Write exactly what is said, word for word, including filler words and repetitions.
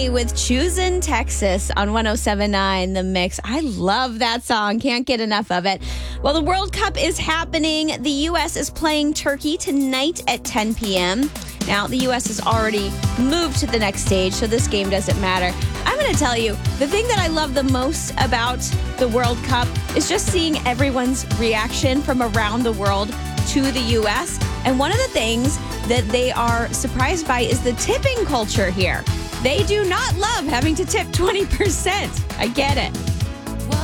Stanley with Choosin' Texas on one oh seven point nine The Mix. I love that song. Can't get enough of it. Well, the World Cup is happening. The U S is playing Turkey tonight at ten p.m. Now, the U S has already moved to the next stage, so this game doesn't matter. I'm going to tell you, the thing that I love the most about the World Cup is just seeing everyone's reaction from around the world to the U S. And one of the things that they are surprised by is the tipping culture here. They do not love having to tip twenty percent. I get it.